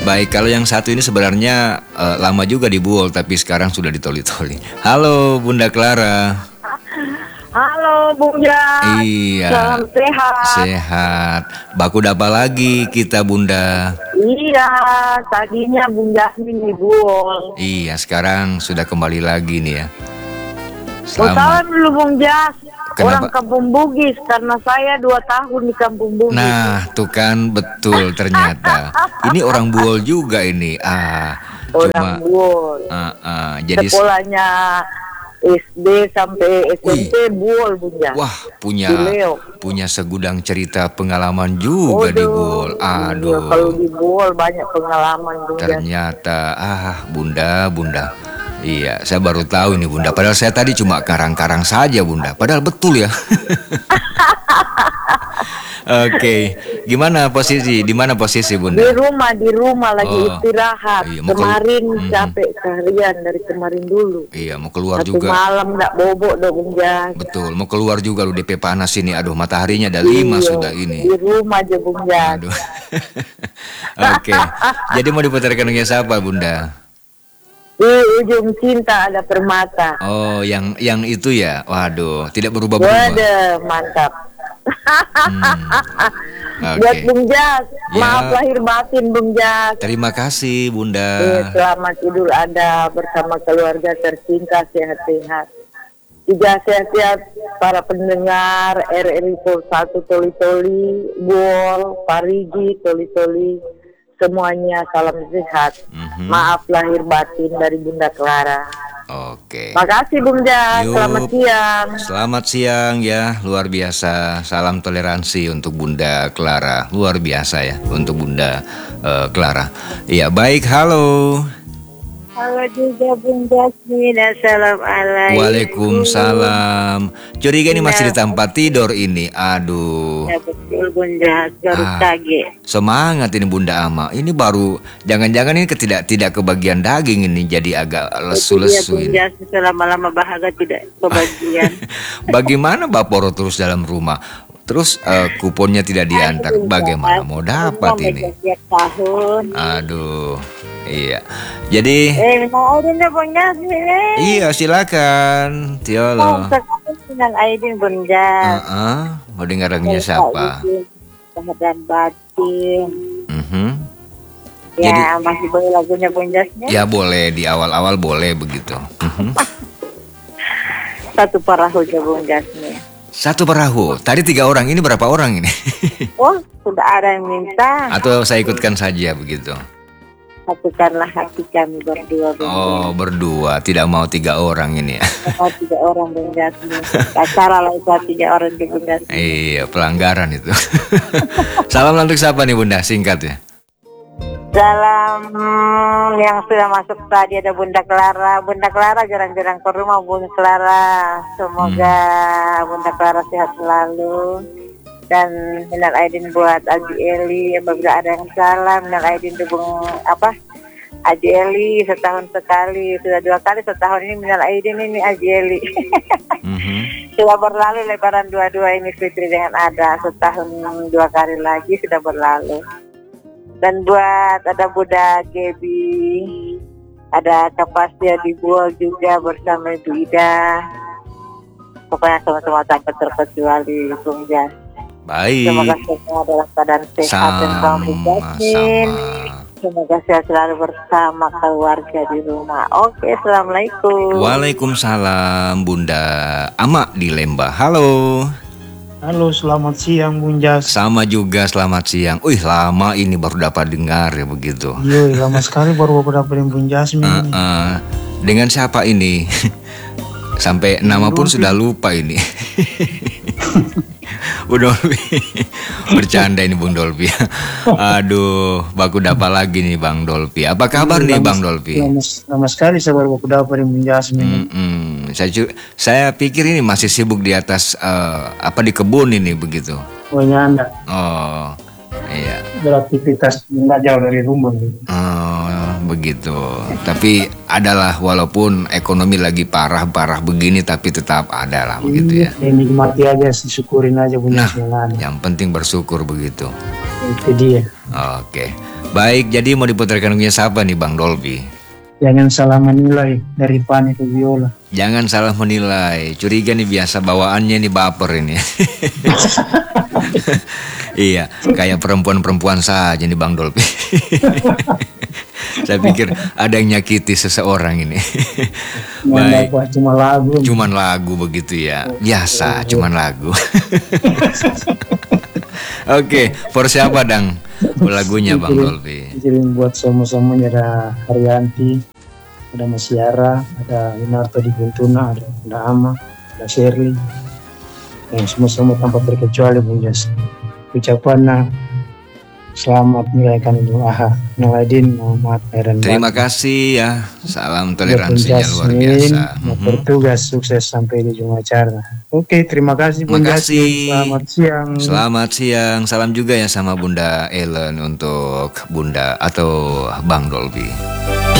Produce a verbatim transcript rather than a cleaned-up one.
Baik, kalau yang satu ini sebenarnya uh, lama juga di Buol, tapi sekarang sudah ditoli-toli. Halo Bunda Clara. Halo Bunda. Iya. Salam sehat. Sehat. Baku dapa lagi kita Bunda. Iya, tadinya Bunda ini di Buol. Iya, sekarang sudah kembali lagi nih ya. Selamat. Salam dulu Bung Jas. Kenapa? Orang Kampung Bugis, karena saya dua tahun di Kampung Bugis. Nah, tuh kan betul ternyata. Ini orang Buol juga ini. Ah, orang cuma, Buol. Uh, uh, jadi sekolahnya S D sampai S M P Buol Bunda. Wah, punya punya segudang cerita pengalaman juga. Oduh, di Buol. Aduh. Iya, kalau di Buol banyak pengalaman Bunda. Ternyata ah Bunda, Bunda. Iya, saya baru tahu ini Bunda. Padahal saya tadi cuma karang-karang saja Bunda. Padahal betul ya. Oke, okay. Gimana posisi? Di mana posisi Bunda? Di rumah, di rumah lagi oh, istirahat. Iya, kemarin mm, capek seharian dari kemarin dulu. Iya, mau keluar Satu juga. malam nggak bobok dong Bunda. Betul, mau keluar juga lu D P panas ini. Aduh, mataharinya ada lima iya, sudah ini. Di rumah aja Bunda. Aduh. Oke, okay. Jadi mau diputarkan dengan siapa Bunda? Di ujung cinta ada permata. Oh, yang yang itu ya. Waduh, tidak berubah-berubah. Waduh, mantap. Hmm. Okay. Buat Bung Jas, ya. Maaf lahir batin Bung Jas. Terima kasih Bunda. Eh, selamat Idul Adha bersama keluarga tercinta, sehat-sehat. Juga sehat-sehat para pendengar R R I satu Toli-Toli, Buol, Parigi, Toli-Toli. Semuanya salam sehat. Mm-hmm. Maaf lahir batin dari Bunda Clara. Oke. Makasih Bung Jas. Selamat siang. Selamat siang ya, luar biasa. Salam toleransi untuk Bunda Clara. Luar biasa ya untuk Bunda uh, Clara. Iya, baik. Halo. Halo juga Bung Jasmin. Assalamualaikum. Waalaikumsalam. Curiga ini masih di tempat tidur ini. Aduh. Ya betul Bung Jas, baru ah, kage. Semangat ini Bunda Ama. Ini baru, jangan-jangan ini tidak tidak kebagian daging ini, jadi agak lesu-lesu ini. Ya Bung Jas, selama-lama bahagia tidak kebagian. Bagaimana Baporo terus dalam rumah? Terus uh, kuponnya tidak diantar. Bagaimana mau dapat ini? Tahun. Aduh. Iya. Jadi Eh, mau Aidin Bung Jasmin. Iya, silakan. Tiolo. Dengan Aidin Bung Jas. Heeh. Mau dengar lagunya siapa? Dan batin. Mhm. Ya, jadi, masih boleh lagunya Bung Jasmin? Ya boleh, di awal-awal boleh begitu. Mhm. Satu perahu aja Bung Jasmin. Satu perahu. Tadi tiga orang, ini berapa orang ini? Oh, sudah ada yang minta. Atau saya ikutkan saja begitu? Satukanlah hati kami berdua. Bung oh, Jasmin. Berdua. Tidak mau tiga orang ini ya? Mau tiga orang Bung Jasmin. Acara lah itu tiga orang di Bung Jasmin. Iya, pelanggaran itu. Salam untuk siapa nih Bunda? Singkat ya. Salam yang sudah masuk tadi ada Bunda Clara. Bunda Clara jarang-jarang ke rumah Bunda Clara. Semoga hmm. Bunda Clara sehat selalu. Dan minal aidin buat Aji Eli, apabila ada yang salah, minal aidin dukung apa Aji Eli setahun sekali, sudah dua kali setahun ini minal aidin ini Aji Eli. Mm-hmm. Sudah berlalu lebaran dua-dua ini Fitri dengan ada setahun dua kali lagi sudah berlalu. Dan buat ada Bunda Gebi, ada Kapasnya di Buol juga bersama Ibu Ida. Pokoknya sama-sama tanpa terkecuali Bung Jas. Baik. Semoga semua dalam keadaan sehat dan selamat. Semoga sehat selalu bersama keluarga di rumah. Oke, assalamualaikum. Waalaikumsalam Bunda Ama di Lembah. Halo. Halo, selamat siang Bung Jas. Sama juga selamat siang. Wih, lama ini baru dapat dengar ya begitu. Iya, lama sekali baru aku dapat Bung Jasmin. Uh, uh, dengan siapa ini? Sampai nama pun sudah lupa ini. Bung Dolpi. Bercanda ini Bung Dolpi. Aduh, baku dapat lagi nih Bang Dolpi. Apa kabar nih Bang Dolpi? Lama, lama sekali saya baru baku dapat Bung Jasmin. Mm -mm. Saya saya pikir ini masih sibuk di atas uh, apa di kebun ini begitu. Oh nyanda. Oh, iya. Beraktivitas nggak jauh dari rumah. Oh, begitu. Tapi adalah walaupun ekonomi lagi parah-parah begini, tapi tetap ada lah begitu ya. Ya nikmati aja, syukurin aja punya nah, yang penting bersyukur begitu. Itu dia. Oke. Baik, jadi mau diputarkan lagunya siapa nih Bang Dolby? Jangan salah menilai dari Fanny ke Viola. Jangan salah menilai. Curiga nih biasa bawaannya nih baper ini. Iya, kayak perempuan-perempuan saja nih Bang Dolby. Saya pikir ada yang nyakiti seseorang ini. Baik. Baik. Cuma lagu. Cuman lagu begitu ya. Biasa, cuman lagu. Oke, for siapa Dang lagunya Bang Dolby? Jadi buat semua-semuanya ada Haryanti, ada Masyara, ada Inarto di Guntuna, ada ada Ama, ada Shirley. Yang semua-semua tanpa terkecuali Bung Jas. Ucapan selamat menjalankan Idul Adha. Naladin Muhammad Heran. Terima kasih ya. Salam toleransinya luar biasa. Mau bertugas sukses sampai di ujung acara. Oke, terima kasih Bung Terima Jas. kasih. Selamat siang. Selamat siang. Salam juga ya sama Bunda Ellen untuk Bunda atau Bang Dolby.